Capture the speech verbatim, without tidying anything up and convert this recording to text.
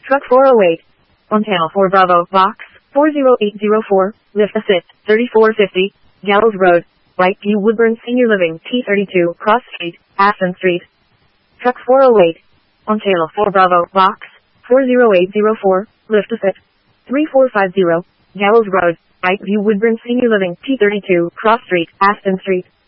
Truck four oh eight. On channel four Bravo, box four zero eight zero four, lift assist, thirty-four fifty, Gallows Road, Whiteview Woodburn Senior Living, T thirty-two, Cross Street, Aston Street. Truck four oh eight. On channel four Bravo, box four zero eight zero four, lift assist, three four five zero, Gallows Road, Whiteview Woodburn Senior Living, T thirty-two, Cross Street, Aston Street.